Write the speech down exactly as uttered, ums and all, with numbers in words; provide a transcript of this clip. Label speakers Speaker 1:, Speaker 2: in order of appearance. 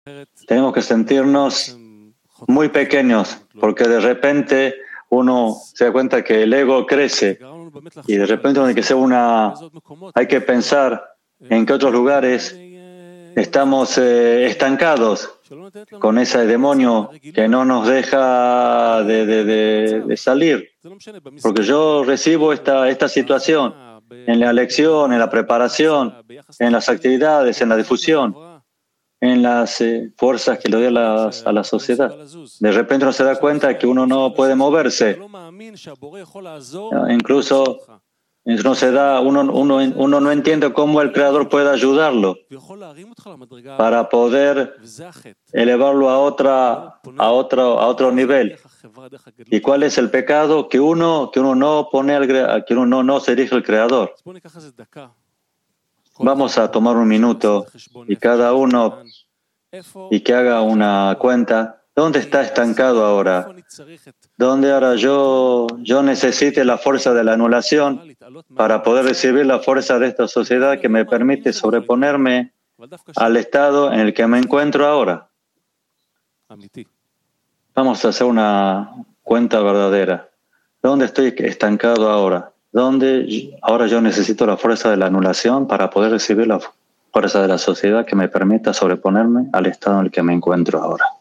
Speaker 1: Tenemos que sentirnos muy pequeños, porque de repente uno se da cuenta que el ego crece y de repente uno hay que, hacer una, hay que pensar en qué otros lugares estamos eh, estancados con ese demonio que no nos deja de, de, de, de salir. Porque yo recibo esta, esta situación en la lección, en la preparación, en las actividades, en la difusión, en las eh, fuerzas que le doy a, las, a la sociedad. De repente uno se da cuenta que uno no puede moverse. Incluso uno, se da, uno, uno, uno no entiende cómo el Creador puede ayudarlo para poder elevarlo a, otra, a, otro, a otro nivel. ¿Y cuál es el pecado? Que uno, que uno no pone al, que uno no, no se dirige al Creador. Vamos a tomar un minuto y cada uno y que haga una cuenta. ¿Dónde está estancado ahora? ¿Dónde ahora yo, yo necesite la fuerza de la anulación para poder recibir la fuerza de esta sociedad que me permite sobreponerme al estado en el que me encuentro ahora? Vamos a hacer una cuenta verdadera. ¿Dónde estoy estancado ahora? ¿Dónde ahora yo necesito la fuerza de la anulación para poder recibir la fuerza de la sociedad que me permita sobreponerme al estado en el que me encuentro ahora?